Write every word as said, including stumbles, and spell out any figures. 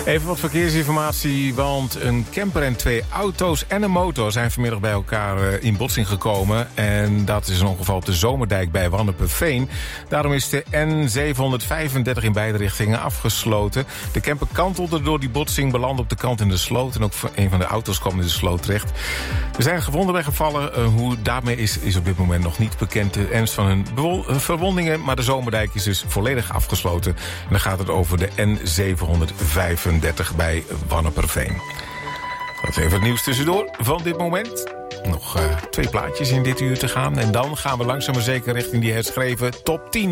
Even wat verkeersinformatie, want een camper en twee auto's en een motor zijn vanmiddag bij elkaar in botsing gekomen. En dat is een ongeval op de Zomerdijk bij Wanneperveen. Daarom is de N zevenhonderdvijfendertig in beide richtingen afgesloten. De camper kantelde door die botsing, belandde op de kant in de sloot. En ook een van de auto's kwam in de sloot terecht. Er zijn gewonden bij gevallen. Hoe daarmee is, is op dit moment nog niet bekend. De ernst van hun verwondingen, maar de Zomerdijk is dus volledig afgesloten. En dan gaat het over de N zevenhonderdvijfendertig bij Wanneperveen. Dat is even het nieuws tussendoor van dit moment. Nog uh, twee plaatjes in dit uur te gaan. En dan gaan we langzaam maar zeker richting die herschreven top tien.